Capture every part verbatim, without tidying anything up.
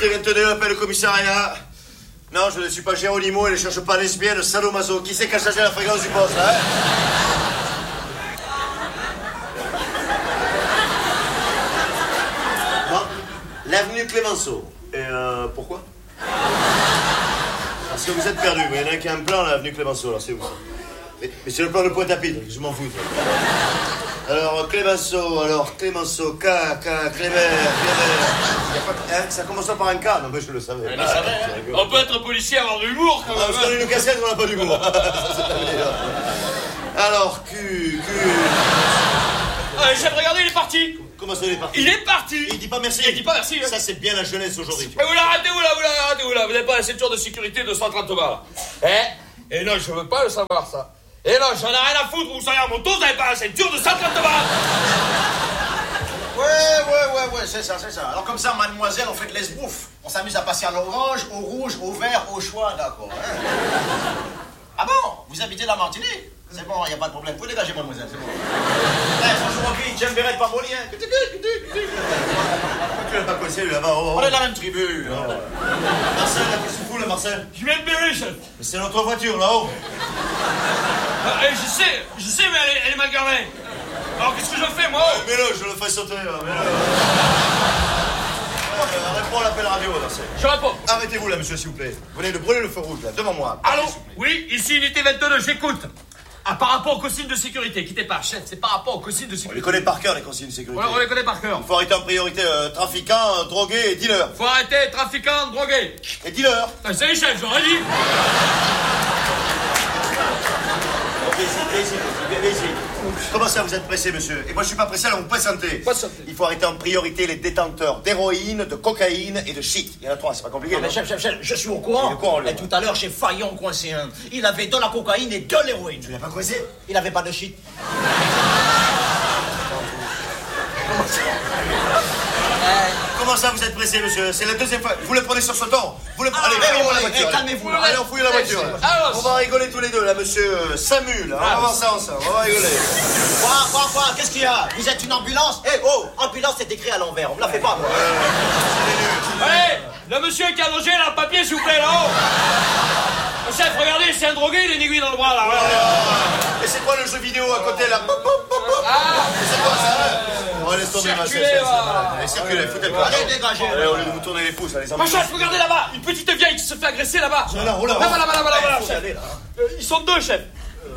Unité vingt-deux, appelle le commissariat. Non, je ne suis pas Géronimo et ne cherche pas lesbienne, sadomaso. Qui c'est qui a changé la fréquence du poste, hein? Bon, l'avenue Clémenceau. Et euh, pourquoi? Parce que vous êtes perdu. Il y en a un qui a un plan, l'avenue Clémenceau, alors c'est où ça? Mais, mais c'est le plan de Pointe-à-Pitre, je m'en fous. Alors, Clémenceau, alors, Clémenceau, K, K, Clémer, Clémer. Hein, ça commence par un K, non, mais je le savais. Je le savais, hein. On peut être policier et avoir de l'humour, quand même. Ah, parce qu'on a une cassette, on n'a pas d'humour. Alors, Q, Q... Allez, chef, regardez, il est parti. Comment ça, il est parti? Il est parti. Il dit pas merci. Il dit pas merci. Hein. Ça, c'est bien la jeunesse aujourd'hui. Et vous l'arrêtez-vous là, vous l'arrêtez-vous là. Vous n'avez pas la ceinture de sécurité de cent trente balles. Eh? Et non, je veux pas le savoir, ça. Et non, j'en ai rien à foutre, vous soyez à mon tour, vous n'avez pas la ceinture de cent trente balles. Ouais, ouais, ouais, ouais, c'est ça, c'est ça. Alors comme ça, mademoiselle, on fait de l'esbouffe. On s'amuse à passer à l'orange, au rouge, au vert, au choix, d'accord. Hein. Ah bon? Vous habitez la Martinique? C'est bon, il n'y a pas de problème. Vous pouvez dégager, mademoiselle, c'est bon. Eh, franchement, ok, j'aime bien être pas molien. Tu l'as pas coincé, lui, là-bas. Oh, oh. On est de la même tribu. Oh, ouais. Marcel, là, qu'est-ce que tu fous, là, Marcel? Je viens de bérer, chef. Mais c'est notre voiture, là-haut. Ah, eh, je sais, je sais, mais elle est, elle est mal garée. Alors, qu'est-ce que je fais, moi? Euh, mets-le, je le fais sauter, là, mets-le. Euh, réponds à l'appel radio, Marcel. Je réponds. Arrêtez-vous, là, monsieur, s'il vous plaît. Vous venez de brûler le feu rouge, là, devant moi. Allô? Oui, ici, unité vingt-deux, j'écoute. Ah, par rapport aux consignes de sécurité, quittez pas, chef, c'est par rapport aux consignes de On sécurité. les connaît par cœur, les consignes de sécurité. Ouais, on les connaît par cœur. Il faut arrêter en priorité euh, trafiquants, euh, drogués et dealers. Faut arrêter, trafiquants, drogués. Et dealers. Ah, c'est les chefs, j'aurais dit. Ok, ici, ici, ici, ici. Comment ça, vous êtes pressé, monsieur? Et moi, je suis pas pressé, alors vous présentez. Patientez. Il faut arrêter en priorité les détenteurs d'héroïne, de cocaïne et de shit. Il y en a trois, c'est pas compliqué. Non, mais non chef, chef, chef, je suis au courant. Il est au courant, lui, Et ouais. tout à l'heure, chez Fayon coincé un. Il avait de la cocaïne et de l'héroïne. Tu l'as pas coincé? Il avait pas de shit. Comment ça, vous êtes pressé, monsieur? C'est la deuxième fois. Vous le prenez sur ce ton? Vous le Ah, allez, eh, fouillez-moi eh, la eh, voiture. calmez-vous, allez. là. Allez, on fouille la voiture. là. Alors, On va rigoler tous les deux, là, monsieur euh, Samu, là. On va voir ça ensemble. On va rigoler. Quoi, quoi, quoi? Qu'est-ce qu'il y a? Vous êtes une ambulance? Eh, oh, ambulance, c'est écrit à l'envers. On me la fait pas, moi. allez, le monsieur qui a logé, là, le papier, s'il vous plaît, là-haut. Le chef, regardez, c'est un drogué, il a une aiguille dans le bras, là. Et c'est quoi le jeu vidéo à côté, là? Ah, C'est quoi ça? On va laisser tomber, ma Circulez, chef. va. Allez, circulez, foutez le camp. Allez, dégagez. Allez, au lieu de vous tourner les pouces, allez, ma chef, regardez là-bas, une petite vieille qui se fait agresser là-bas. Là, là, là, Là-bas, là-bas, là-bas, là-bas, Faut y chef. aller, là. Euh, Ils sont deux, chef.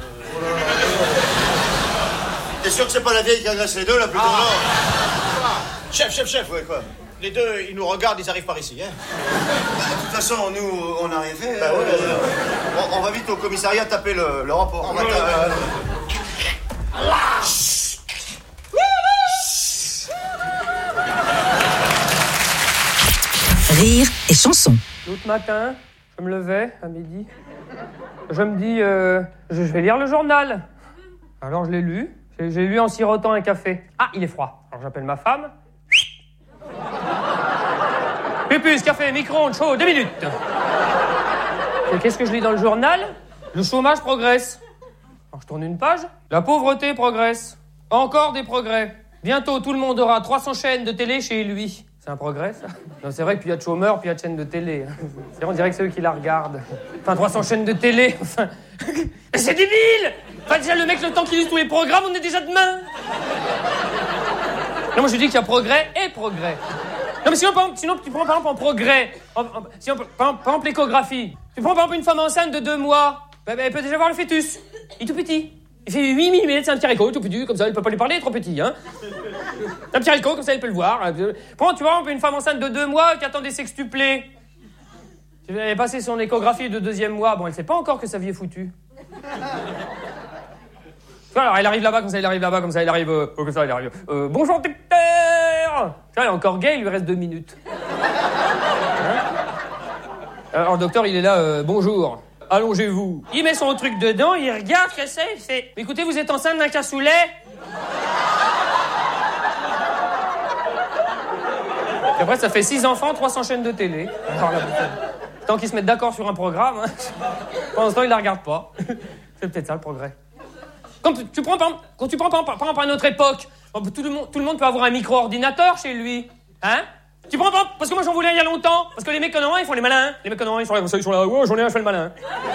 T'es sûr que c'est pas la vieille qui agresse les deux, là, plutôt? Non. Chef, chef, chef. Ouais, quoi? Les deux, ils nous regardent, ils arrivent par ici, hein. De toute façon, nous, on n'a rien fait. Bah ouais, Euh, on, on va vite au commissariat taper le, le rapport. On va ta- euh, Rire et chanson. L'autre matin, je me levais à midi. Je me dis, euh, je vais lire le journal. Alors je l'ai lu. J'ai, j'ai lu en sirotant un café. Ah, il est froid. Alors j'appelle ma femme. Pupus, café, micro-ondes, chaud, deux minutes. Et qu'est-ce que je lis dans le journal? Le chômage progresse. Alors je tourne une page. La pauvreté progresse. Encore des progrès. Bientôt, tout le monde aura trois cents chaînes de télé chez lui. C'est un progrès, ça? Non, c'est vrai que plus il y a de chômeurs, plus il y a de chaînes de télé. C'est vrai, on dirait que c'est eux qui la regardent. Enfin, trois cents chaînes de télé, enfin... C'est débile! Enfin, déjà, le mec, le temps qu'il lise tous les programmes, on est déjà demain! Non, moi, je dis qu'il y a progrès et progrès. Non, mais sinon, par exemple, sinon tu prends, par exemple, en progrès... En, en, sinon, par, par exemple, l'échographie. Tu prends, par exemple, une femme enceinte de deux mois. Ben, ben, elle peut déjà voir le fœtus. Il est tout petit. Il fait huit millimètres, c'est un petit haricot, tout petit, comme ça, elle peut pas lui parler, il est trop petit, hein. Un petit haricot, comme ça, elle peut le voir. Prends, tu vois, une femme enceinte de deux mois qui attend des sextuplés. Elle est passée son échographie de deuxième mois. Bon, elle sait pas encore que sa vie est foutue. Tu vois, alors, elle arrive là-bas, comme ça, elle arrive là-bas, comme ça, elle arrive... Euh, comme ça, elle arrive... Euh, bonjour, docteur. Tu vois, elle est encore gay, il lui reste deux minutes. Hein? Alors, le docteur, il est là, euh, bonjour. Allongez-vous. Il met son truc dedans, il regarde ce que c'est, il fait... Écoutez, vous êtes enceinte d'un cassoulet? Et après, ça fait six enfants, trois cents chaînes de télé. Alors, là, tant qu'ils se mettent d'accord sur un programme, hein, pendant ce temps, ils la regardent pas. C'est peut-être ça, le progrès. Quand tu prends, par exemple, quand tu prends, par exemple, à notre époque, tout le monde, tout le monde peut avoir un micro-ordinateur chez lui. Hein? Tu prends pas? Parce que moi j'en voulais un il y a longtemps. Parce que les mecs en ont un, ils font les malins. Les mecs en ont un, ils sont là, ils sont là. Ouais, j'en ai un, je fais le malin.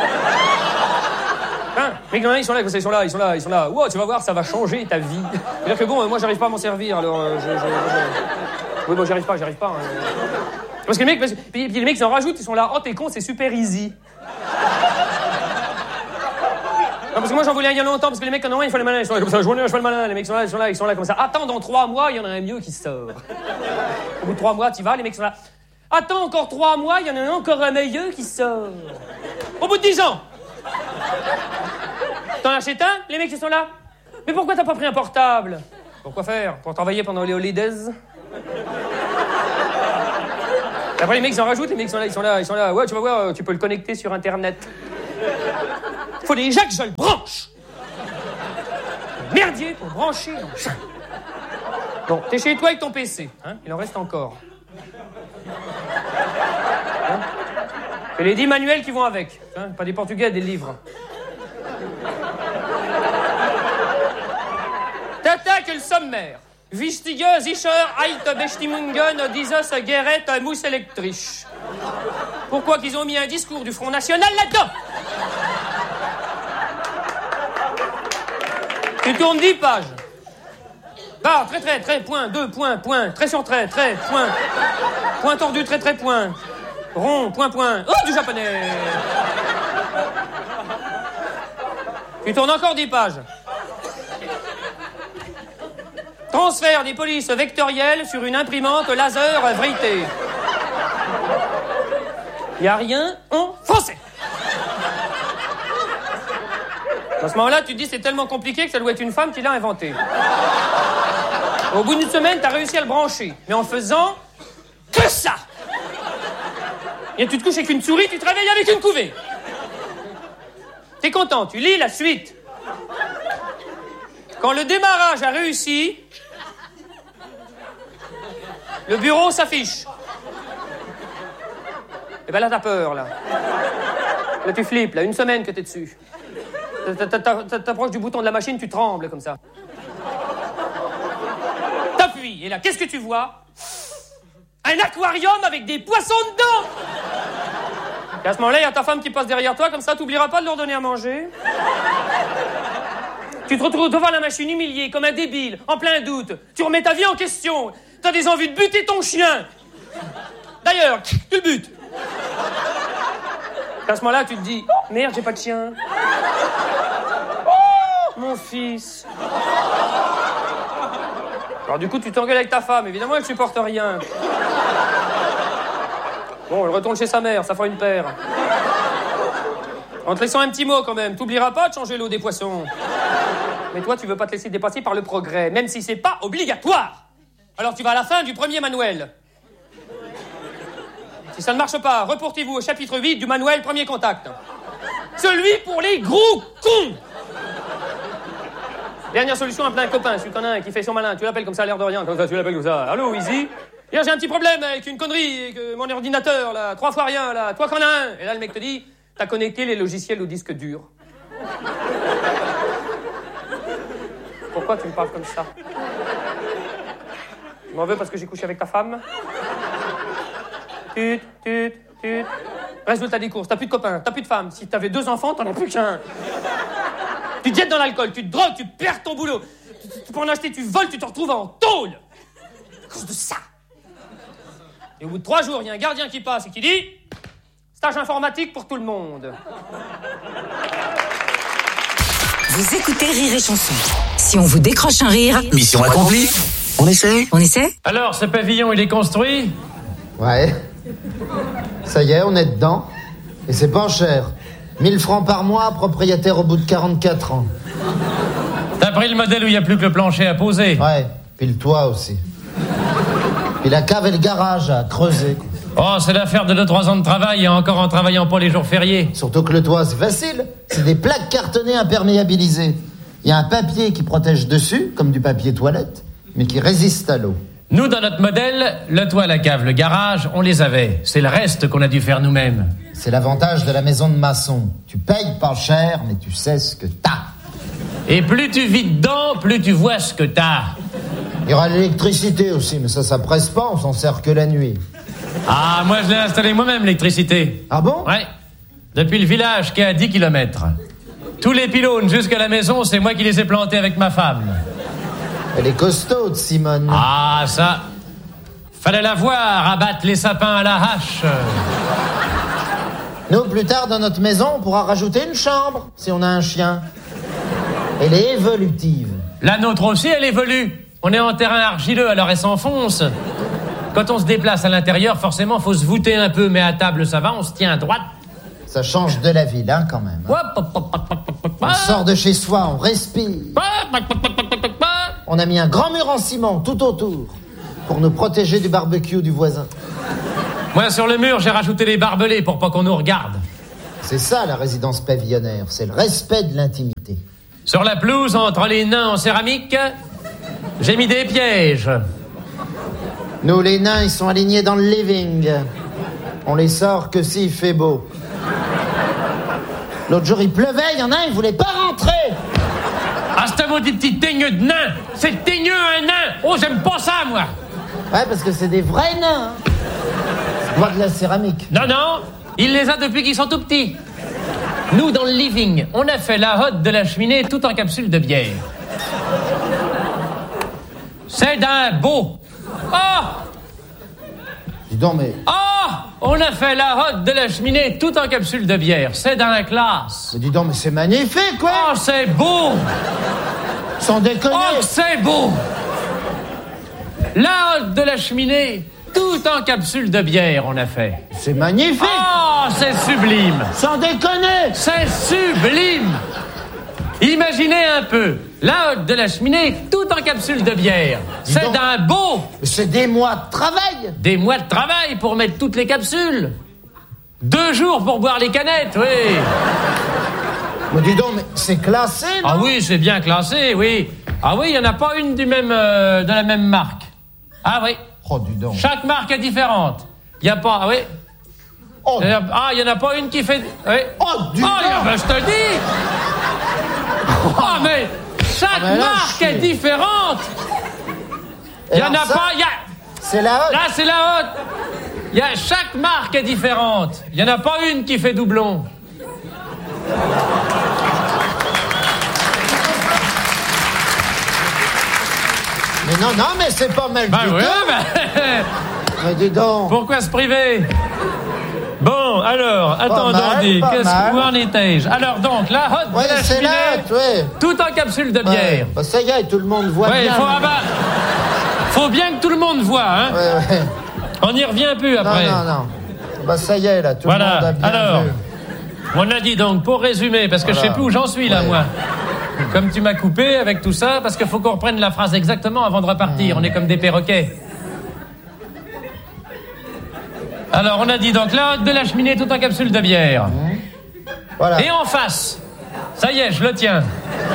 Hein, les mecs en ont un, ils sont là, ils sont là, ils sont là, ils sont là. Wow, tu vas voir, ça va changer ta vie. C'est-à-dire que bon, moi j'arrive pas à m'en servir, alors euh, je, je, je... Oui, bon, j'y arrive pas, j'y arrive pas. Hein. Parce que les mecs, parce... Puis, puis les mecs, ils en rajoutent, ils sont là. Oh, t'es con, c'est super easy. Non, parce que moi j'en voulais un il y a longtemps, parce que les mecs en ont un, ils font les malins, ils sont là comme ça, j'en ai un, je fais le malin, les mecs sont là, ils sont là, ils sont là comme ça. Attends, dans trois mois, il y en a un mieux qui sort. Au bout de trois mois, tu vas, les mecs sont là. Attends, encore trois mois, il y en a un encore un meilleur qui sort. Au bout de dix ans. T'en achètes un, les mecs ils sont là. Mais pourquoi t'as pas pris un portable? Pourquoi faire? Pour travailler pendant les holidays? Après les mecs ils en rajoutent, les mecs ils sont là, ils sont là, ils sont là. Ouais, tu vas voir, tu peux le connecter sur internet. Faut déjà que je le branche. Merdier pour brancher. Bon, t'es chez toi avec ton P C, hein? Il en reste encore. Hein? Et les dix manuels qui vont avec, hein? Pas des portugais, des livres. T'attaques le sommaire. Wichtige sicher alte Bestimmungen dieses Gerät muss elektrisch. Pourquoi qu'ils ont mis un discours du Front National là-dedans? Tu tournes dix pages. Barre, trait, trait, trait, point, deux, point, point, trait sur trait, trait, point, point tordu, trait, trait, point, rond, point, point, oh, du japonais. Tu tournes encore dix pages. Transfert des polices vectorielles sur une imprimante laser vritée. Y a rien en français. À ce moment-là, tu te dis c'est tellement compliqué que ça doit être une femme qui l'a inventé. Au bout d'une semaine, t'as réussi à le brancher. Mais en faisant que ça. Et tu te couches avec une souris, tu te réveilles avec une couvée. T'es content, tu lis la suite. Quand le démarrage a réussi, le bureau s'affiche. Et ben là, t'as peur, là. Là, tu flippes, là, une semaine que t'es dessus. T'approches du bouton de la machine, tu trembles comme ça. T'appuies, et là, qu'est-ce que tu vois? Un aquarium avec des poissons dedans! Et à ce moment-là, il y a ta femme qui passe derrière toi, comme ça, t'oublieras pas de leur donner à manger. Tu te retrouves devant la machine humilié, comme un débile, en plein doute. Tu remets ta vie en question. T'as des envies de buter ton chien. D'ailleurs, tu le butes. À ce moment-là, tu te dis, merde, j'ai pas de chien. Oh, mon fils. Alors du coup, tu t'engueules avec ta femme. Évidemment, elle supporte rien. Bon, elle retourne chez sa mère, ça fera une paire. En te laissant un petit mot quand même, t'oublieras pas de changer l'eau des poissons. Mais toi, tu veux pas te laisser dépasser par le progrès, même si c'est pas obligatoire. Alors tu vas à la fin du premier manuel. Si ça ne marche pas, reportez-vous au chapitre huit du manuel Premier Contact. Celui pour les gros cons. Dernière solution, appeler un copain, celui qu'on a un qui fait son malin. Tu l'appelles comme ça, l'air de rien, comme ça, tu l'appelles comme ça. Allô, Easy? Hier, j'ai un petit problème avec une connerie, avec mon ordinateur, là, trois fois rien, là, toi qu'en as un. Et là, le mec te dit, t'as connecté les logiciels au disque dur. Pourquoi tu me parles comme ça? Tu m'en veux parce que j'ai couché avec ta femme? Tut, tut, tut. Résultat des courses, t'as plus de copains, t'as plus de femmes. Si t'avais deux enfants, t'en as plus qu'un. Tu te jettes dans l'alcool, tu te drogues, tu perds ton boulot. Tu peux en acheter, tu voles, tu te retrouves en tôle. À cause de ça. Et au bout de trois jours, il y a un gardien qui passe et qui dit « Stage informatique pour tout le monde. » Vous écoutez Rire et Chanson. Si on vous décroche un rire... Mission accomplie. On essaie On essaie? Alors, ce pavillon, il est construit? Ouais. Ça y est, on est dedans. Et c'est pas cher. mille francs par mois, propriétaire au bout de quarante-quatre ans. T'as pris le modèle où il n'y a plus que le plancher à poser? Ouais, puis le toit aussi. Puis la cave et le garage à creuser, quoi. Oh, c'est l'affaire de deux trois ans de travail, et encore en travaillant pas les jours fériés. Surtout que le toit, c'est facile. C'est des plaques cartonnées imperméabilisées. Il y a un papier qui protège dessus, comme du papier toilette, mais qui résiste à l'eau. Nous, dans notre modèle, le toit, la cave, le garage, on les avait. C'est le reste qu'on a dû faire nous-mêmes. C'est l'avantage de la maison de maçon. Tu payes pas cher, mais tu sais ce que t'as. Et plus tu vis dedans, plus tu vois ce que t'as. Il y aura l'électricité aussi, mais ça, ça presse pas, on s'en sert que la nuit. Ah, moi, je l'ai installé moi-même, l'électricité. Ah bon? Ouais. Depuis le village qui est à dix kilomètres. Tous les pylônes jusqu'à la maison, c'est moi qui les ai plantés avec ma femme. Elle est costaude, Simone. Ah, ça... Fallait la voir abattre les sapins à la hache. Nous, plus tard, dans notre maison, on pourra rajouter une chambre, si on a un chien. Elle est évolutive. La nôtre aussi, elle évolue. On est en terrain argileux, alors elle s'enfonce. Quand on se déplace à l'intérieur, forcément, faut se voûter un peu, mais à table, ça va, on se tient à droite. Ça change de la ville, hein, quand même. Hein. On sort de chez soi, on respire. On a mis un grand mur en ciment tout autour pour nous protéger du barbecue du voisin. Moi, sur le mur, j'ai rajouté les barbelés pour pas qu'on nous regarde. C'est ça, la résidence pavillonnaire. C'est le respect de l'intimité. Sur la pelouse, entre les nains en céramique, j'ai mis des pièges. Nous, les nains, ils sont alignés dans le living. On les sort que s'il fait beau. L'autre jour, il pleuvait, il y en a un, il voulait pas rentrer. Ah, c'est un maudit petit teigneux de nain. C'est teigneux, un nain. Oh, j'aime pas ça, moi. Ouais, parce que c'est des vrais nains. Hein. C'est pas de la céramique. Non, non, il les a depuis qu'ils sont tout petits. Nous, dans le living, on a fait la hotte de la cheminée tout en capsule de bière. C'est d'un beau. Oh! Dis donc, mais... Oh! On a fait la hotte de la cheminée tout en capsule de bière. C'est dans la classe. Mais dis donc, mais c'est magnifique, quoi! Oh, c'est beau! Sans déconner! Oh, c'est beau! La hotte de la cheminée tout en capsule de bière, on a fait. C'est magnifique! Oh, c'est sublime! Sans déconner! C'est sublime! Imaginez un peu, la hotte de la cheminée, tout en capsule de bière. Dis C'est donc. d'un beau... C'est des mois de travail! Des mois de travail pour mettre toutes les capsules. Deux jours pour boire les canettes, oui. Mais dis donc, mais c'est classé, non? Ah oui, c'est bien classé, oui. Ah oui, il n'y en a pas une du même, euh, de la même marque. Ah oui. Oh, dis donc. Chaque marque est différente. Il n'y a pas... Ah oui. Oh, Il y a- Ah, il n'y en a pas une qui fait... Oui. oh dis Oh, donc! ben, je te le dis. Ah, mais chaque Ah, mais là, marque je suis- est différente. Et Il n'y en alors a ça, pas... il Y a... C'est la hotte! Là, c'est la haute. Il y a... Chaque marque est différente. Il n'y en a pas une qui fait doublon. Mais non, non, mais c'est pas mal Ben du oui, tout! ben... Mais dis donc! Pourquoi se priver? Bon, alors, attendons, mal, dis, pas qu'est-ce mal. où en étais-je? Alors donc, la hotte Ouais, de la c'est cheminée, la hotte, ouais. tout en capsule de Ouais. bière. Bah, ça y est, tout le monde voit Ouais, bien. faut, ah bah, faut bien que tout le monde voit, hein. Ouais, ouais. On n'y revient plus Non, après. non, non. Bah, ça y est, là, tout Voilà. le monde a bien Alors, vu. on a dit donc, pour résumer, parce que je sais Voilà. plus où j'en suis là, Ouais. moi. Comme tu m'as coupé avec tout ça, parce qu'il faut qu'on reprenne la phrase exactement avant de repartir. On est comme des perroquets. Alors, on a dit donc la hotte de la cheminée tout en capsule de bière. Voilà. Et en face, ça y est, je le tiens.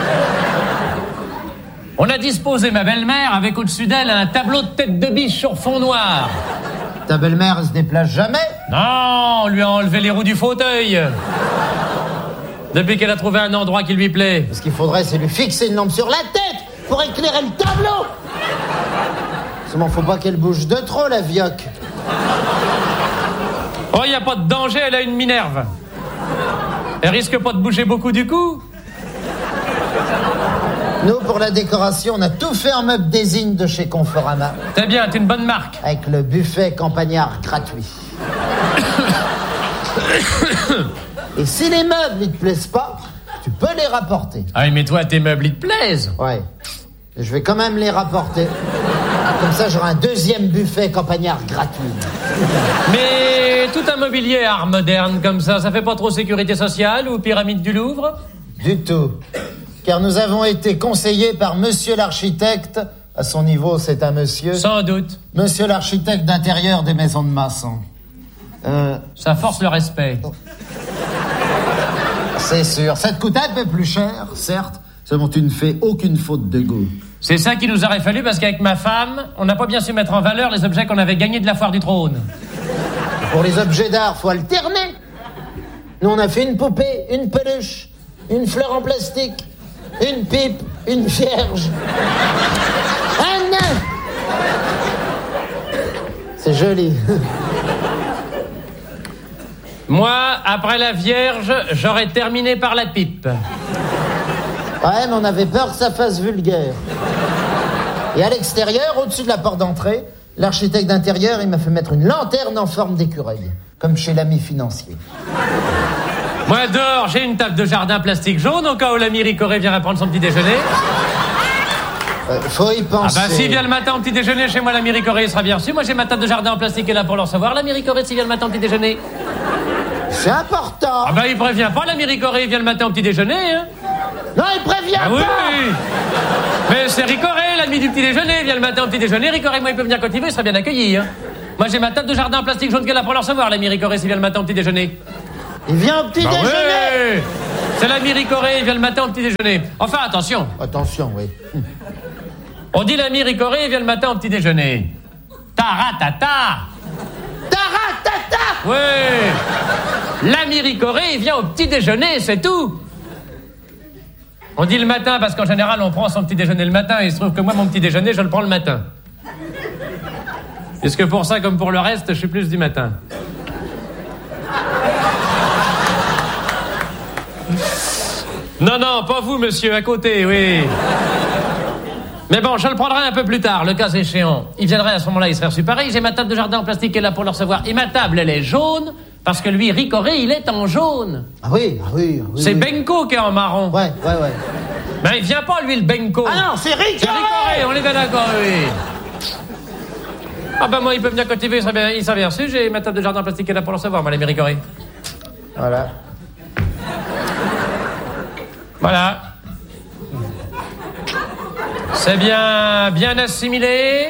On a disposé ma belle-mère avec au-dessus d'elle un tableau de tête de biche sur fond noir. Ta belle-mère, elle se déplace jamais? Non, on lui a enlevé les roues du fauteuil. Depuis qu'elle a trouvé un endroit qui lui plaît. Ce qu'il faudrait, c'est lui fixer une lampe sur la tête pour éclairer le tableau. Seulement, faut pas qu'elle bouge de trop, la vioque. Oh, il n'y a pas de danger, elle a une Minerve. Elle risque pas de bouger beaucoup du coup. Nous, pour la décoration, on a tout fait en meuble désigne de chez Conforama. C'est bien, c'est une bonne marque. Avec le buffet campagnard gratuit. Et si les meubles, ils te plaisent pas, tu peux les rapporter. Ah, mais toi, tes meubles, ils te plaisent. Ouais. Je vais quand même les rapporter. Comme ça, j'aurai un deuxième buffet campagnard gratuit. Mais tout un mobilier art moderne comme ça, ça fait pas trop sécurité sociale ou pyramide du Louvre? Du tout. Car nous avons été conseillés par monsieur l'architecte. À son niveau, c'est un monsieur. Sans doute. Monsieur l'architecte d'intérieur des maisons de maçons. Euh, Ça force le respect. c'est sûr. Ça te coûte un peu plus cher, certes. Seulement, tu ne fais aucune faute de goût. C'est ça qu'il nous aurait fallu parce qu'avec ma femme, on n'a pas bien su mettre en valeur les objets qu'on avait gagnés de la foire du trône. Pour les objets d'art, faut alterner. Nous, on a fait une poupée, une peluche, une fleur en plastique, une pipe, une vierge, un nain, joli. Moi, après la Vierge, j'aurais terminé par la pipe. Ouais, mais on avait peur que ça fasse vulgaire. Et à l'extérieur, au-dessus de la porte d'entrée, l'architecte d'intérieur, il m'a fait mettre une lanterne en forme d'écureuil, comme chez l'ami financier. Moi, dehors, j'ai une table de jardin plastique jaune, au cas où l'ami Ricoré viendra prendre son petit déjeuner. Euh, faut y penser. Ah bah, s'il vient le matin au petit déjeuner, chez moi, l'ami Ricoré, il sera bien reçu. Moi, j'ai ma table de jardin en plastique qui est là pour le recevoir. L'ami Ricoré, s'il vient le matin au petit déjeuner. C'est important. Ah bah, il prévient pas, l'ami Ricoré, il vient le matin au petit déjeuner, hein. Non, il prévient Ah pas. oui. Mais c'est Ricoré, l'ami du petit déjeuner, il vient le matin au petit déjeuner. Ricoré, moi, il peut venir quand il veut, il sera bien accueilli, hein. Moi, j'ai ma table de jardin en plastique jaune qui est là pour le recevoir, l'ami Ricoré, s'il vient le matin au petit déjeuner. Il vient au petit Bah déjeuner. ouais. C'est l'ami Ricoré, il vient le matin au petit déjeuner. Enfin, attention. Attention, oui. On dit l'ami Ricoré, il vient le matin au petit déjeuner. Taratata. Taratata. Ouais. L'ami Ricoré, il vient au petit déjeuner, c'est tout. On dit le matin parce qu'en général, on prend son petit déjeuner le matin. Et il se trouve que moi, mon petit déjeuner, je le prends le matin. Puisque pour ça, comme pour le reste, je suis plus du matin. Non, non, pas vous, monsieur, à côté, oui. Mais bon, je le prendrai un peu plus tard, le cas échéant. Il viendrait à ce moment-là, il serait reçu pareil. J'ai ma table de jardin en plastique qui est là pour le recevoir. Et ma table, elle est jaune, parce que lui, Ricoré, il est en jaune. Ah oui, ah oui, ah oui. C'est oui. Benko qui est en marron. Ouais, ouais, ouais. Ben, il vient pas, lui, le Benko. Ah non, c'est Ricoré. C'est Ricoré, on est bien d'accord, oui. Ah ben moi, il peut venir quand il veut, il serait bien, il serait bien reçu. J'ai ma table de jardin en plastique qui est là pour le recevoir, moi, l'ami Ricoré. Voilà. Voilà. C'est bien, bien assimilé.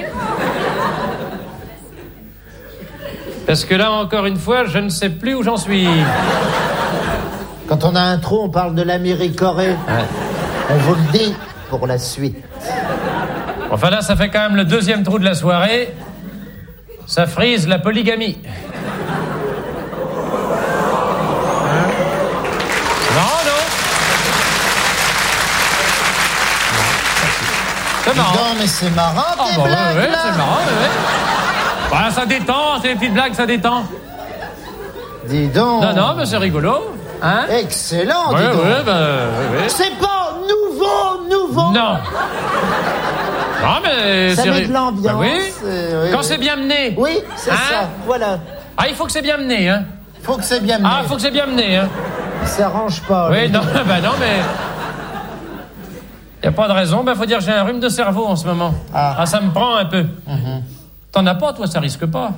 Parce que là, encore une fois, je ne sais plus où j'en suis. Quand on a un trou, on parle de l'ami Ricoré. Ouais. On vous le dit pour la suite. Enfin là, ça fait quand même le deuxième trou de la soirée. Ça frise la polygamie. Hein? Non, non. C'est marrant. Non, mais c'est marrant, Ah tes bah ouais, blagues, ouais, là. c'est marrant, ouais, ouais. Bah, ça détend, c'est des petites blagues, ça détend. Dis donc. Non, non, mais c'est rigolo. Hein? Excellent, Ouais, dis donc. ouais, bah, ouais, ouais. C'est pas nouveau, nouveau. Non. Non, mais Ça c'est... met de l'ambiance. Bah oui. euh, oui, Quand oui. c'est bien mené. Oui, c'est Hein? ça, voilà. Ah, il faut que c'est bien mené, hein. Faut que c'est bien mené. Ah, il faut que c'est bien mené, hein. Il s'arrange pas. Oui, lui. non, bah non, mais... Y a pas de raison, bah faut dire que j'ai un rhume de cerveau en ce moment. Ah. ça me prend un peu. Mhm. T'en as pas, toi, ça risque pas.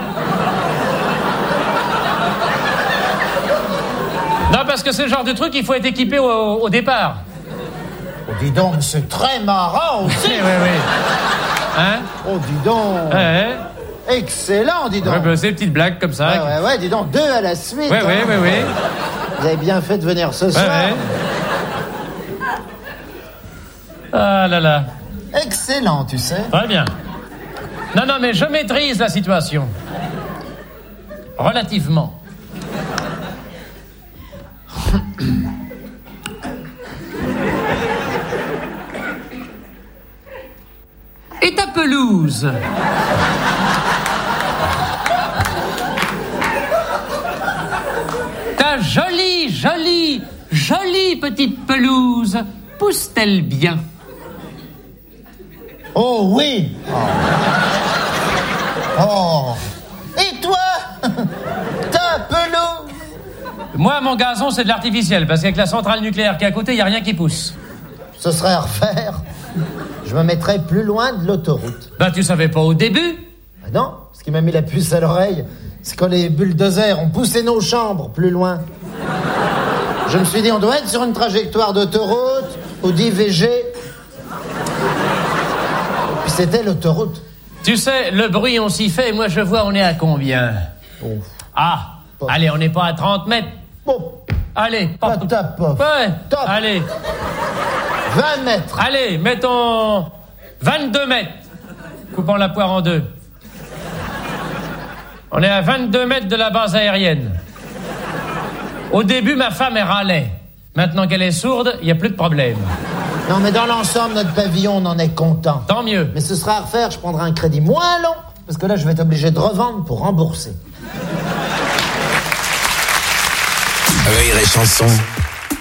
Non, parce que c'est le genre de truc, il faut être équipé au, au départ. Oh, dis donc, mais c'est très marrant aussi. Oui, oui, oui. Hein? Oh, dis donc. Ouais, Excellent, dis donc. ouais, bah, c'est des petites blagues comme ça. Ouais, ouais, ouais, dis donc, deux à la suite. Ouais, hein. ouais, ouais, ouais. Vous avez bien fait de venir ce Ouais, soir. ouais. Ah là là. Excellent, tu sais. Très bien. Non, non, mais je maîtrise la situation. Relativement. Et ta pelouse? Ta jolie, jolie, jolie petite pelouse pousse-t-elle bien? Oh oui. Oh. Oh. Et toi? Ta pelouse? Moi, mon gazon, c'est de l'artificiel, parce qu'avec la centrale nucléaire qui est à côté, il n'y a rien qui pousse. Ce serait à refaire. Je me mettrais plus loin de l'autoroute. Ben, tu savais pas au début? Ah non, ce qui m'a mis la puce à l'oreille, c'est quand les bulldozers ont poussé nos chambres plus loin. Je me suis dit, on doit être sur une trajectoire d'autoroute ou d'I V G. Et puis c'était l'autoroute. Tu sais, le bruit, on s'y fait, et moi, je vois, on est à combien? Oh. Ah, Pas. allez, on n'est pas à trente mètres. Bon, Allez, pas top, pof. Ouais, Top. allez, vingt mètres. allez, mettons vingt-deux mètres, coupant la poire en deux. On est à vingt-deux mètres de la base aérienne. Au début, ma femme, elle râlait. Maintenant qu'elle est sourde, il n'y a plus de problème. Non, mais dans l'ensemble, notre pavillon, on en est content. Tant mieux. Mais ce sera à refaire, je prendrai un crédit moins long parce que là, je vais être obligé de revendre pour rembourser. Rire et chanson.